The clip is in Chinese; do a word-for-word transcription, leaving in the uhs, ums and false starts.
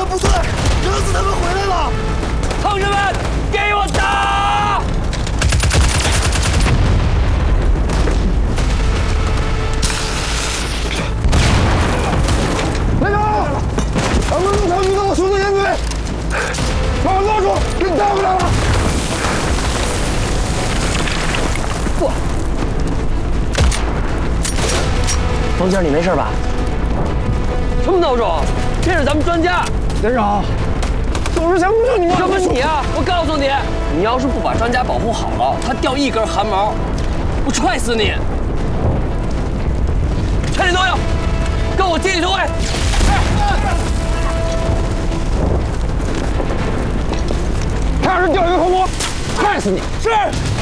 不对，德斯他们回来了！ 同志们，给我打！ 来人！咱们路上遇到了兄弟烟队，把我拉住，给你带回来了。 不，王姐，你没事吧？什么孬种？这是咱们专家。 连长，走之前不就你吗？ 什么你啊！我告诉你，你要是不把专家保护好了，他掉一根汗毛，我踹死你！全体都要跟我集体收位。 他要是掉一个头颅，害死你！是。